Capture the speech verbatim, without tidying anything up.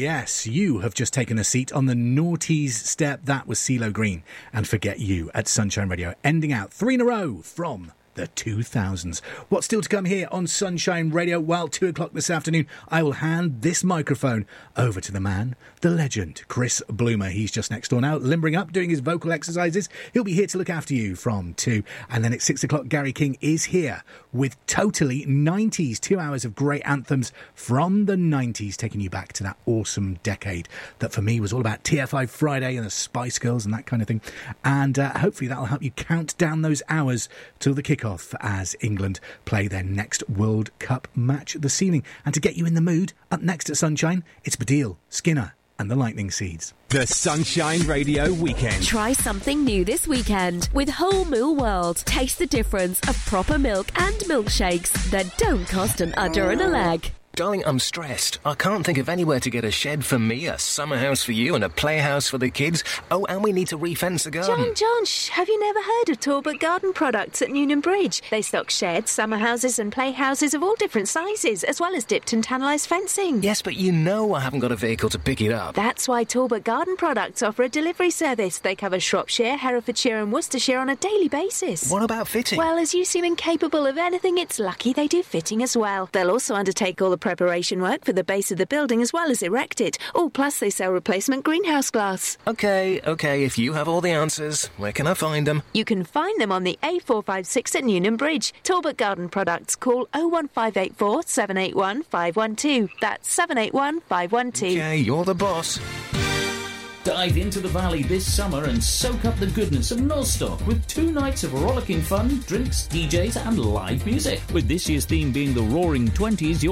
yes, you have just taken a seat on the noughties step. That was CeeLo Green and Forget You at Sunshine Radio, ending out three in a row from the two thousands. What's still to come here on Sunshine Radio? Well, two o'clock this afternoon, I will hand this microphone over to the man, the legend, Chris Bloomer. He's just next door now, limbering up, doing his vocal exercises. He'll be here to look after you from two. And then at six o'clock, Gary King is here with totally nineties, two hours of great anthems from the nineties, taking you back to that awesome decade that for me was all about T F I Friday and the Spice Girls and that kind of thing. And uh, hopefully that'll help you count down those hours till the kick-off as England play their next World Cup match this evening. And to get you in the mood, up next at Sunshine, it's Baddiel, Skinner and the Lightning Seeds. The Sunshine Radio Weekend. Try something new this weekend with Whole Mill World. Taste the difference of proper milk and milkshakes that don't cost an udder and a leg. Darling, I'm stressed. I can't think of anywhere to get a shed for me, a summer house for you, and a playhouse for the kids. Oh, and we need to re-fence the garden. John, John, shh, have you never heard of Talbot Garden Products at Newnham Bridge? They stock sheds, summer houses and playhouses of all different sizes, as well as dipped and tannalised fencing. Yes, but you know I haven't got a vehicle to pick it up. That's why Talbot Garden Products offer a delivery service. They cover Shropshire, Herefordshire and Worcestershire on a daily basis. What about fitting? Well, as you seem incapable of anything, it's lucky they do fitting as well. They'll also undertake all the preparation work for the base of the building as well as erect it. Oh, plus they sell replacement greenhouse glass. OK, OK, if you have all the answers, where can I find them? You can find them on the A four five six at Newnham Bridge. Talbot Garden Products. Call oh one five eight four, seven eight one, five one two. That's seven eight one, five one two. OK, you're the boss. Dive into the valley this summer and soak up the goodness of Nostock with two nights of rollicking fun, drinks, D Js and live music. With this year's theme being the Roaring Twenties,